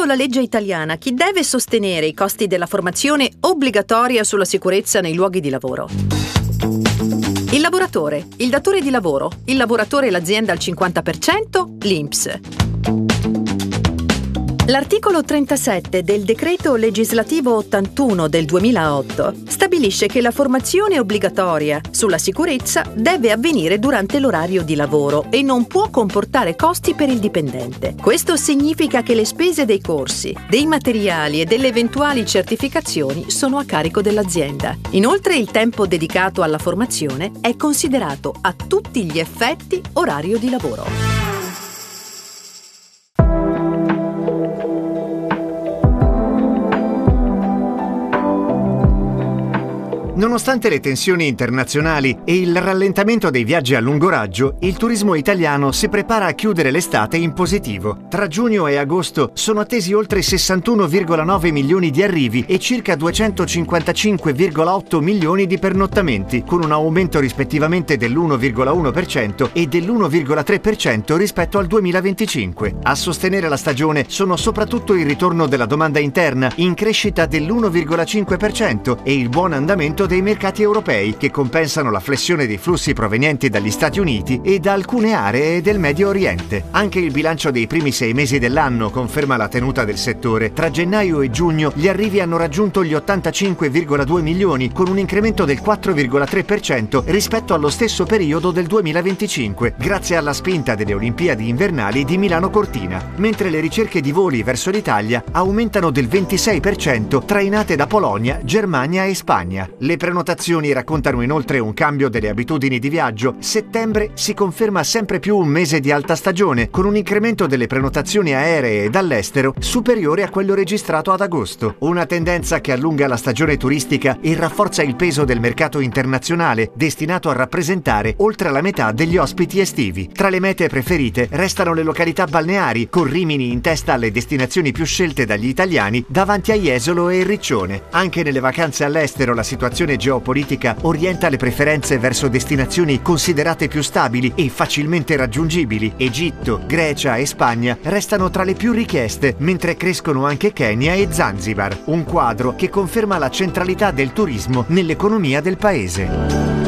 Secondo la legge italiana, chi deve sostenere i costi della formazione obbligatoria sulla sicurezza nei luoghi di lavoro? Il lavoratore, il datore di lavoro, il lavoratore e l'azienda al 50%, l'INPS. L'articolo 37 del decreto legislativo 81 del 2008 stabilisce che la formazione obbligatoria sulla sicurezza deve avvenire durante l'orario di lavoro e non può comportare costi per il dipendente. Questo significa che le spese dei corsi, dei materiali e delle eventuali certificazioni sono a carico dell'azienda. Inoltre, il tempo dedicato alla formazione è considerato a tutti gli effetti orario di lavoro. Nonostante le tensioni internazionali e il rallentamento dei viaggi a lungo raggio, il turismo italiano si prepara a chiudere l'estate in positivo. Tra giugno e agosto sono attesi oltre 61,9 milioni di arrivi e circa 255,8 milioni di pernottamenti, con un aumento rispettivamente dell'1,1% e dell'1,3% rispetto al 2025. A sostenere la stagione sono soprattutto il ritorno della domanda interna, in crescita dell'1,5%, e il buon andamento dei mercati europei, che compensano la flessione dei flussi provenienti dagli Stati Uniti e da alcune aree del Medio Oriente. Anche il bilancio dei primi 6 mesi dell'anno conferma la tenuta del settore. Tra gennaio e giugno gli arrivi hanno raggiunto gli 85,2 milioni, con un incremento del 4,3% rispetto allo stesso periodo del 2025, grazie alla spinta delle Olimpiadi invernali di Milano Cortina, mentre le ricerche di voli verso l'Italia aumentano del 26%, trainate da Polonia, Germania e Spagna. Le prenotazioni raccontano inoltre un cambio delle abitudini di viaggio. Settembre si conferma sempre più un mese di alta stagione, con un incremento delle prenotazioni aeree dall'estero superiore a quello registrato ad agosto. Una tendenza che allunga la stagione turistica e rafforza il peso del mercato internazionale, destinato a rappresentare oltre la metà degli ospiti estivi. Tra le mete preferite restano le località balneari, con Rimini in testa alle destinazioni più scelte dagli italiani, davanti a Jesolo e Riccione. Anche nelle vacanze all'estero la situazione geopolitica orienta le preferenze verso destinazioni considerate più stabili e facilmente raggiungibili. Egitto, Grecia e Spagna restano tra le più richieste, mentre crescono anche Kenya e Zanzibar, un quadro che conferma la centralità del turismo nell'economia del paese.